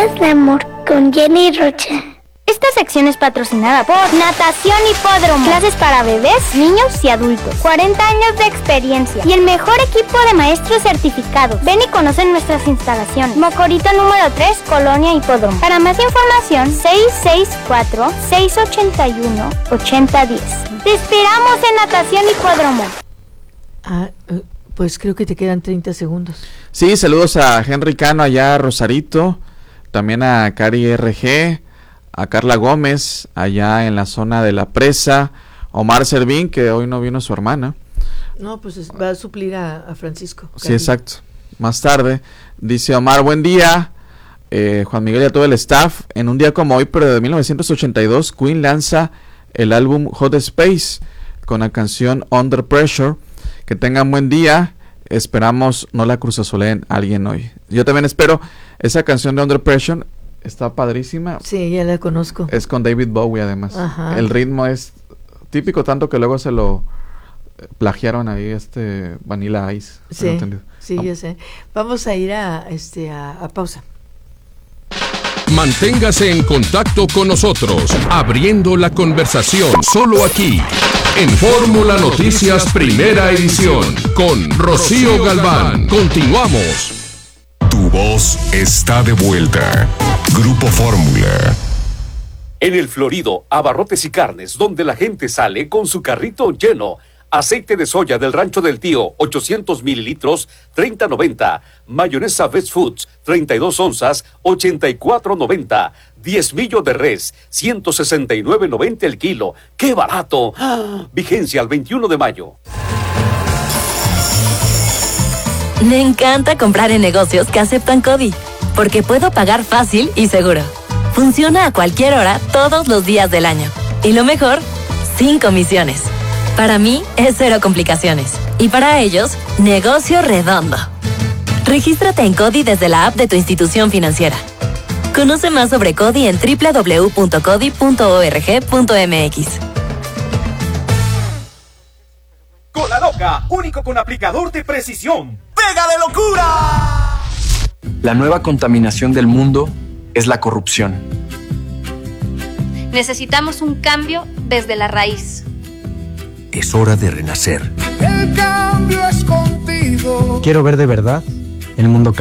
Recetas de amor con Jenny Rocha. Esta sección es patrocinada por Natación Hipódromo. Clases para bebés, niños y adultos. 40 años de experiencia y el mejor equipo de maestros certificados. Ven y conoce nuestras instalaciones. Mocorito número 3, Colonia Hipódromo. Para más información, 664-681-8010. Te esperamos en Natación Hipódromo. Pues creo que te quedan 30 segundos. Sí, saludos a Henry Cano allá a Rosarito, también a Cari RG, a Carla Gómez allá en la zona de la presa, Omar Servín, que hoy no vino su hermana. No, pues va a suplir a Francisco. Sí, Cari. Exacto. Más tarde, dice Omar, buen día, Juan Miguel y a todo el staff. En un día como hoy, pero de 1982, Queen lanza el álbum Hot Space con la canción Under Pressure. Que tengan buen día. Esperamos no la cruzazoleen alguien hoy. Yo también espero. Esa canción de Under Pressure está padrísima. Sí, ya la conozco. Es con David Bowie además. Ajá. El ritmo es típico, tanto que luego se lo plagiaron ahí Vanilla Ice. Sí, sí, yo sé. Vamos a ir a pausa. Manténgase en contacto con nosotros, abriendo la conversación, solo aquí, en Fórmula Noticias Primera Edición, con Rocío Galván. Continuamos. Tu voz está de vuelta. Grupo Fórmula. En El Florido, abarrotes y carnes, donde la gente sale con su carrito lleno. Aceite de soya del Rancho del Tío, 800 mililitros, 30.90. Mayonesa Best Foods, 32 onzas, 84.90. 10 millos de res, 169.90 el kilo. ¡Qué barato! ¡Ah! Vigencia al 21 de mayo. Me encanta comprar en negocios que aceptan CODI, porque puedo pagar fácil y seguro. Funciona a cualquier hora, todos los días del año. Y lo mejor, sin comisiones. Para mí es cero complicaciones. Y para ellos, negocio redondo. Regístrate en CODI desde la app de tu institución financiera. Conoce más sobre CODI en www.codi.org.mx. Cola Loca, único con aplicador de precisión. ¡Pega de locura! La nueva contaminación del mundo es la corrupción. Necesitamos un cambio desde la raíz. Es hora de renacer. El cambio es contigo. Quiero ver de verdad el mundo cambiar.